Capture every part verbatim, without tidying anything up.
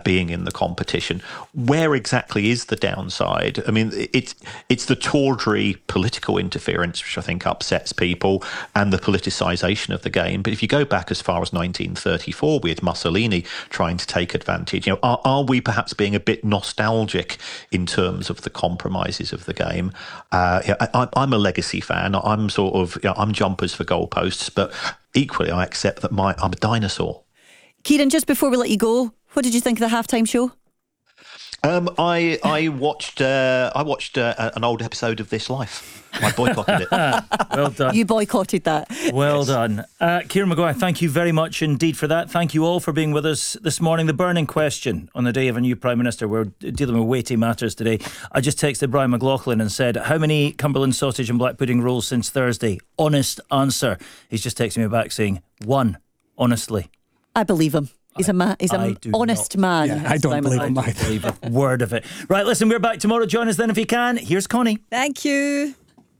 being in the competition. Where exactly is the downside? I mean, it's it's the tawdry political interference which I think upsets people, and the politicisation of the game. But if you go back as far as nineteen thirty-four, we had Mussolini trying to take advantage. You know, are, are we perhaps being a bit nostalgic in terms of the compromises of the game? Uh, I, I'm a legacy fan. I'm sort of, you know, I'm jumpers for goalposts, but equally I accept that my I'm a dinosaur. Kieran, just before we let you go, what did you think of the halftime show? Um, I I watched uh, I watched uh, an old episode of This Life. I boycotted it. Well done. You boycotted that. Well Yes. done. Uh, Kieran Maguire, thank you very much indeed for that. Thank you all for being with us this morning. The burning question on the day of a new Prime Minister. We're dealing with weighty matters today. I just texted Brian McLaughlin and said, how many Cumberland sausage and black pudding rolls since Thursday? Honest answer. He's just texting me back saying, one, honestly. I believe him. He's a man. He's an honest man. Yeah, I don't believe him I don't either. believe a word of it. Right, listen, we're back tomorrow. Join us then if you can. Here's Connie. Thank you.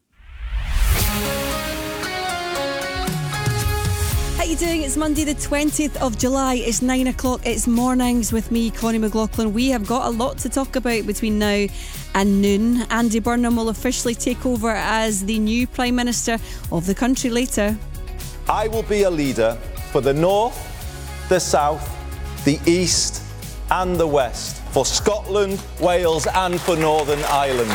How you doing? It's Monday the twentieth of July. It's nine o'clock. It's mornings with me, Connie McLaughlin. We have got a lot to talk about between now and noon. Andy Burnham will officially take over as the new Prime Minister of the country later. I will be a leader for the North, the South, the East and the West, for Scotland, Wales and for Northern Ireland.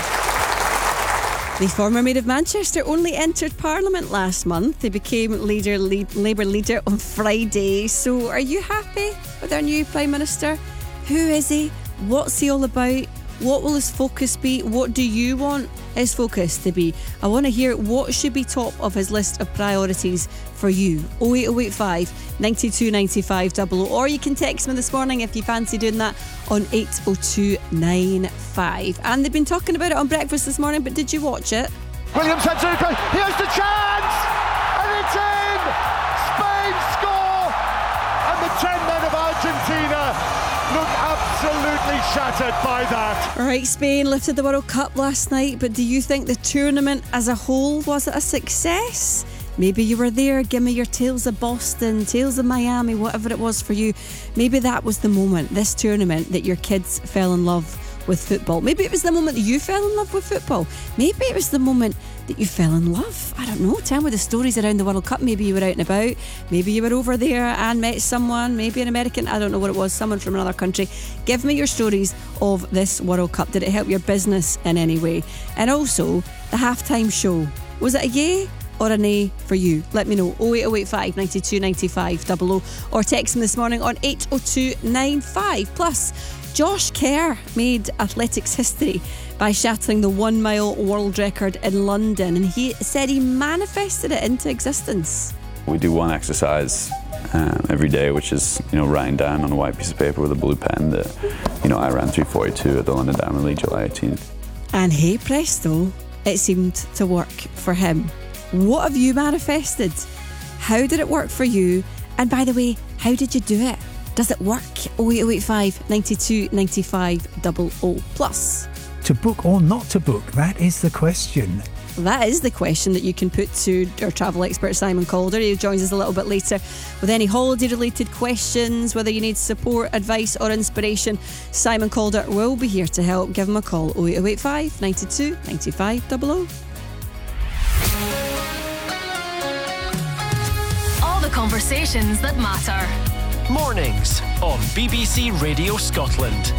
The former Mayor of Manchester only entered Parliament last month. He became leader, lead, Labour leader on Friday. So are you happy with our new Prime Minister? Who is he? What's he all about? What will his focus be? What do you want his focus to be? I want to hear what should be top of his list of priorities for you. oh eight oh eight five, nine two nine five, double oh. Or you can text me this morning if you fancy doing that on eight oh two nine five. And they've been talking about it on breakfast this morning, but did you watch it? Williams had to go. Here's the chance! And it's in! Spain score! And the ten men of Argentina look absolutely shattered by that. All right, Spain lifted the World Cup last night, but do you think the tournament as a whole, was it a success? Maybe you were there. Give me your tales of Boston, tales of Miami, whatever it was for you. Maybe that was the moment, this tournament, that your kids fell in love with football. Maybe it was the moment that you fell in love with football. Maybe it was the moment that you fell in love. I don't know. Tell me the stories around the World Cup. Maybe you were out and about. Maybe you were over there and met someone, maybe an American. I don't know what it was, someone from another country. Give me your stories of this World Cup. Did it help your business in any way? And also, the halftime show. Was it a yay or a nay for you? Let me know. oh eight oh eight five, nine two nine five, double oh. Or text me this morning on eight oh two nine five. Plus, Josh Kerr made athletics history by shattering the one mile world record in London, and he said he manifested it into existence. We do one exercise um, every day, which is, you know, writing down on a white piece of paper with a blue pen that, you know, I ran three forty-two at the London Diamond League July eighteenth. And hey presto, it seemed to work for him. What have you manifested? How did it work for you? And by the way, how did you do it? Does it work? oh eight oh eight five, nine two nine five, double oh. Plus, To book or not to book? That is the question. that is the question that you can put to our travel expert Simon Calder. He joins us a little bit later with any holiday related questions, whether you need support, advice or inspiration. Simon Calder will be here to help. Give him a call. oh eight oh eight five, nine two nine five, double oh. All the conversations that matter. Mornings on B B C Radio Scotland.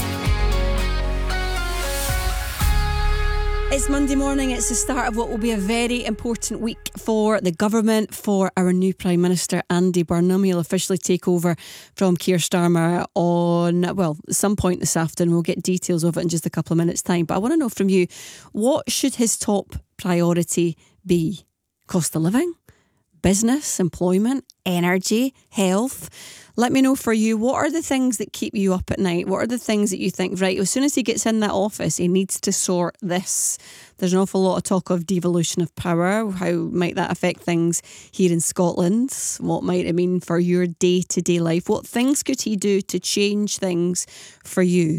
It's Monday morning. It's the start of what will be a very important week for the government, for our new Prime Minister, Andy Burnham. He'll officially take over from Keir Starmer on, well, some point this afternoon. We'll get details of it in just a couple of minutes' time. But I want to know from you, what should his top priority be? Cost of living? Business, employment, energy, health? Let me know for you, what are the things that keep you up at night? What are the things that you think, right, as soon as he gets in that office, he needs to sort this? There's an awful lot of talk of devolution of power. How might that affect things here in Scotland? What might it mean for your day-to-day life? What things could he do to change things for you?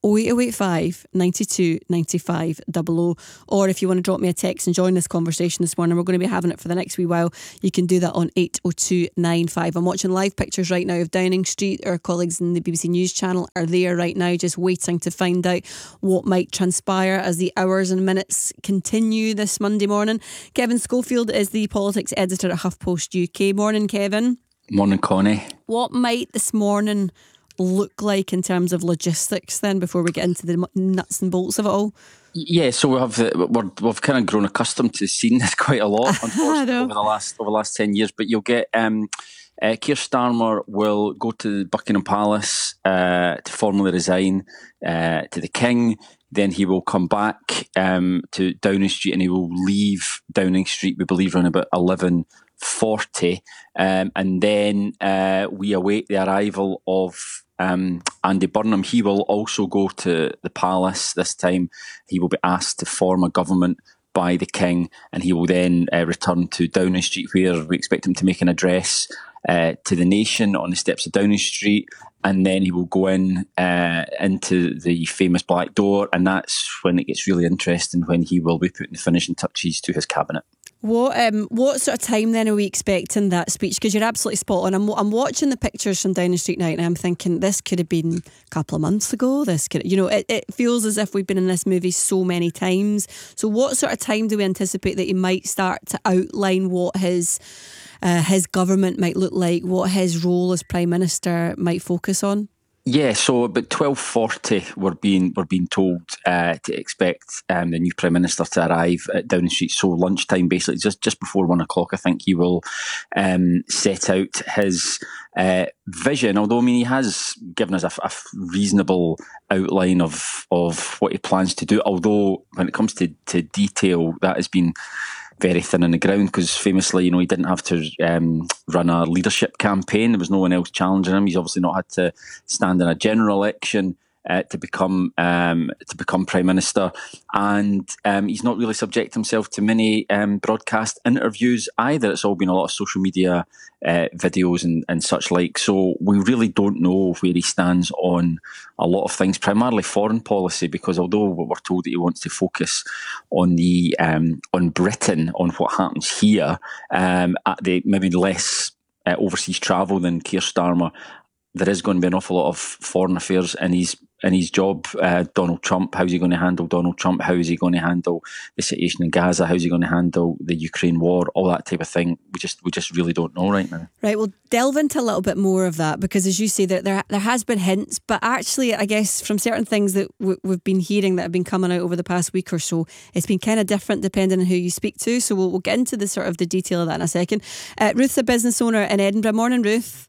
oh eight oh eight five, nine two, nine five double oh. Or if you want to drop me a text and join this conversation this morning, we're going to be having it for the next wee while, you can do that on eight oh two nine five. I'm watching live pictures right now of Downing Street. Our colleagues in the B B C News channel are there right now, just waiting to find out what might transpire as the hours and minutes continue this Monday morning. Kevin Schofield is the politics editor at HuffPost U K. Morning, Kevin. Morning, Connie. What might this morning look like in terms of logistics then, before we get into the nuts and bolts of it all? Yeah, so we have we're, we've kind of grown accustomed to seeing this quite a lot, unfortunately, over the last over the last ten years. But you'll get um, uh, Keir Starmer will go to Buckingham Palace uh, to formally resign uh, to the King. Then he will come back um, to Downing Street, and he will leave Downing Street, we believe, around about eleven forty, um, and then uh, we await the arrival of um, Andy Burnham. He will also go to the palace. This time he will be asked to form a government by the King, and he will then uh, return to Downing Street, where we expect him to make an address uh, to the nation on the steps of Downing Street, and then he will go in uh, into the famous Black Door, and that's when it gets really interesting, when he will be putting the finishing touches to his cabinet. What um what sort of time then are we expecting that speech? Because you're absolutely spot on. I'm I'm watching the pictures from Downing Street now, and I'm thinking this could have been a couple of months ago. This could, you know, it, it feels as if we've been in this movie so many times. So what sort of time do we anticipate that he might start to outline what his uh, his government might look like, what his role as Prime Minister might focus on? Yeah, so about twelve forty, we're being we're being told uh, to expect um, the new Prime Minister to arrive at Downing Street. So lunchtime, basically, just just before one o'clock, I think he will um, set out his uh, vision. Although, I mean, he has given us a, a reasonable outline of of what he plans to do. Although, when it comes to, to detail, that has been very thin on the ground, because famously, you know, he didn't have to um, run a leadership campaign. There was no one else challenging him. He's obviously not had to stand in a general election uh, to become um, to become Prime Minister, and um, he's not really subjected himself to many um, broadcast interviews either. It's all been a lot of social media uh, videos and, and such like. So we really don't know where he stands on a lot of things, primarily foreign policy, because although we're told that he wants to focus on the um, on Britain, on what happens here, um, at the maybe less uh, overseas travel than Keir Starmer, there is going to be an awful lot of foreign affairs in his in his job. Uh, Donald Trump, how's he going to handle Donald Trump? How is he going to handle the situation in Gaza? How's he going to handle the Ukraine war? All that type of thing. We just we just really don't know right now. Right, we'll delve into a little bit more of that, because as you say, there there, there has been hints, but actually I guess from certain things that w- we've been hearing that have been coming out over the past week or so, it's been kind of different depending on who you speak to. So we'll, we'll get into the sort of the detail of that in a second. Uh, Ruth's a business owner in Edinburgh. Morning, Ruth.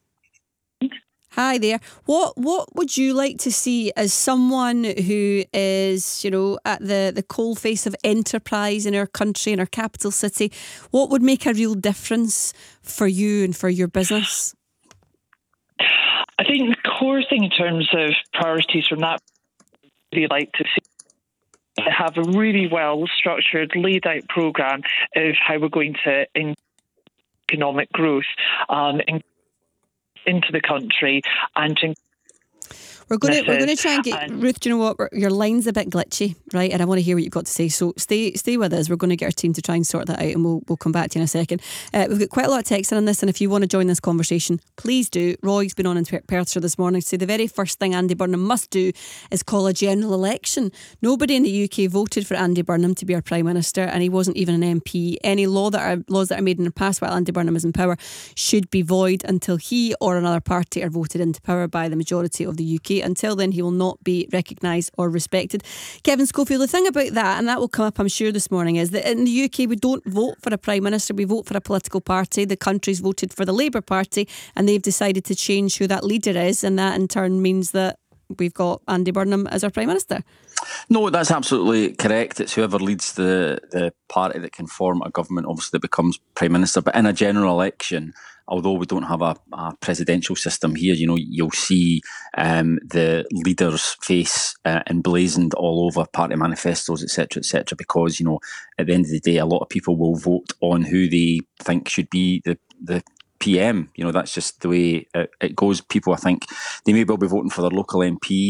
Hi there. What what would you like to see as someone who is, you know, at the, the coalface of enterprise in our country, in our capital city? What would make a real difference for you and for your business? I think the core thing in terms of priorities from that, I'd really like to see to have a really well structured, laid out programme of how we're going to in economic growth um, in into the country and to We're going to we're going to try and get and Ruth. Do you know what? Your line's a bit glitchy, right? And I want to hear what you've got to say. So stay stay with us. We're going to get our team to try and sort that out, and we'll we'll come back to you in a second. Uh, we've got quite a lot of text in on this, and if you want to join this conversation, please do. Roy's been on in Perthshire this morning to say the very first thing Andy Burnham must do is call a general election. Nobody in the U K voted for Andy Burnham to be our Prime Minister, and he wasn't even an M P. Any law that are laws that are made in the past while Andy Burnham is in power should be void until he or another party are voted into power by the majority of the U K. Until then, he will not be recognised or respected. Kevin Schofield, the thing about that, and that will come up I'm sure this morning, is that in the U K we don't vote for a Prime Minister, we vote for a political party. The country's voted for the Labour Party, and they've decided to change who that leader is, and that in turn means that we've got Andy Burnham as our Prime Minister. No, that's absolutely correct. It's whoever leads the, the party that can form a government, obviously, that becomes Prime Minister. But in a general election, although we don't have a, a presidential system here, you know, you'll see um, the leader's face uh, emblazoned all over party manifestos, et cetera, et cetera, because, you know, at the end of the day, a lot of people will vote on who they think should be the, the P M. You know, that's just the way it, it goes. People, I think, they may well be voting for their local M P,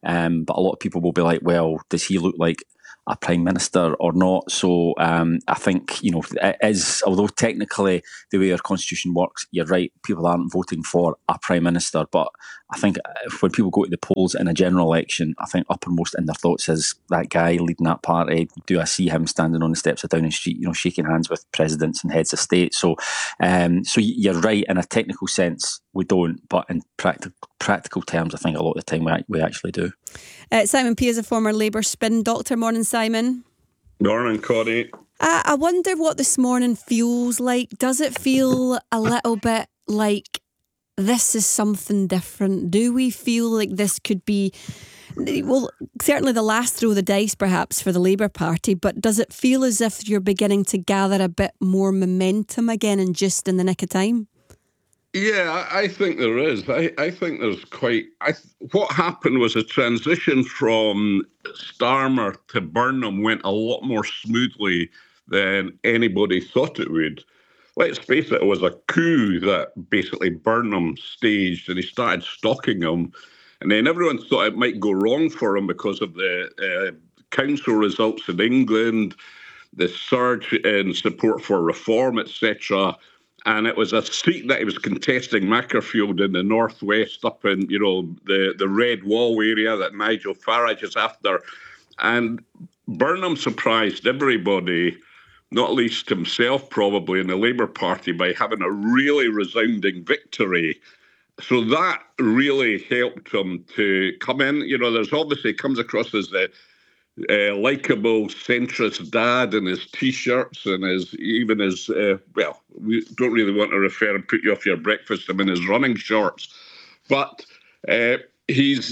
Um, but a lot of people will be like, well, does he look like a Prime Minister or not? So um, I think, you know, it is, although technically the way our constitution works, you're right, people aren't voting for a Prime Minister. But I think when people go to the polls in a general election, I think uppermost in their thoughts is that guy leading that party. Do I see him standing on the steps of Downing Street, you know, shaking hands with presidents and heads of state? So, um, so you're right, in a technical sense, we don't, but in practical practical terms, I think a lot of the time we, we actually do. Uh, Simon P is a former Labour spin doctor. Morning, Simon. Morning, Connie. Uh, I wonder what this morning feels like. Does it feel a little bit like this is something different? Do we feel like this could be, well, certainly the last throw of the dice perhaps for the Labour Party, but does it feel as if you're beginning to gather a bit more momentum again and just in the nick of time? Yeah, I think there is. I, I think there's quite... I, what happened was a transition from Starmer to Burnham went a lot more smoothly than anybody thought it would. Let's face it, it was a coup that basically Burnham staged, and he started stalking him. And then everyone thought it might go wrong for him because of the uh, council results in England, the surge in support for reform, et cetera. And it was a seat that he was contesting, Macclesfield in the northwest, up in, you know, the, the Red Wall area that Nigel Farage is after. And Burnham surprised everybody, not least himself probably, in the Labour Party by having a really resounding victory. So that really helped him to come in. You know, there's obviously comes across as the Uh, likeable centrist dad in his T-shirts and his even his, uh, well, we don't really want to refer and put you off your breakfast, him in his running shorts. But uh, he's